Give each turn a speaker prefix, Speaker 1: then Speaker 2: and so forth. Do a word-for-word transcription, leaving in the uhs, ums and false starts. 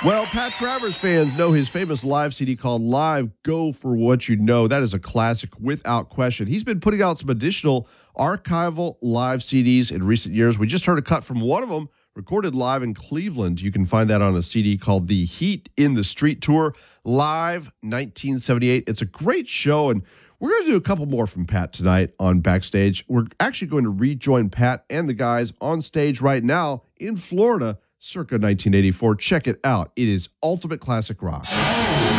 Speaker 1: Well, Pat Travers fans know his famous live C D called Live Go For What You Know. That is a classic without question. He's been putting out some additional archival live C Ds in recent years. We just heard a cut from one of them recorded live in Cleveland. You can find that on a C D called The Heat in the Street Tour, Live nineteen seventy-eight. It's a great show, and we're going to do a couple more from Pat tonight on Backstage. We're actually going to rejoin Pat and the guys on stage right now in Florida, circa nineteen eighty-four. Check it out. It is ultimate classic rock.